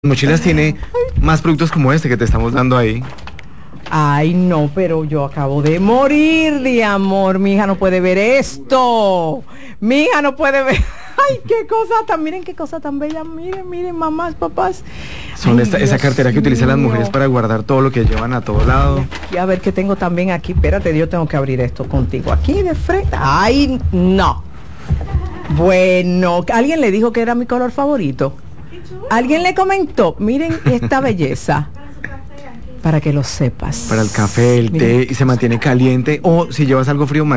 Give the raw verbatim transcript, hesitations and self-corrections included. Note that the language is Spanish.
Mochilas tiene más productos como este que te estamos dando ahí. Ay, no, pero yo acabo de morir de amor. Mi hija no puede ver esto. Mi hija no puede ver. Ay, qué cosa tan, miren qué cosa tan bella. Miren, miren, mamás, papás. Son Ay, esta, esa Dios cartera que utilizan las mujeres mío. para guardar todo lo que llevan a todo lado. Y a ver qué tengo también aquí. Espérate, yo tengo que abrir esto contigo. Aquí de frente. Ay, no. Bueno, alguien le dijo que era mi color favorito. Alguien le comentó, miren esta belleza. Para que lo sepas. Para el café, el Miren. té, y se mantiene caliente. O si llevas algo frío,